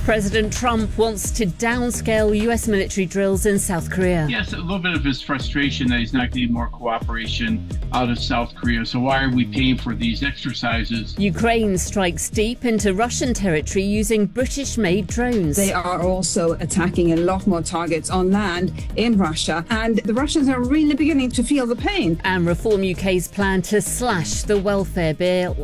President Trump wants to downscale US military drills in South Korea. Yes, a little bit of his frustration that he's not getting more cooperation out of South Korea. So why are we paying for these exercises? Ukraine strikes deep into Russian territory using British-made drones. They are also attacking a lot more targets on land in Russia, and the Russians are really beginning to feel the pain. And Reform UK's plan to slash the welfare bill.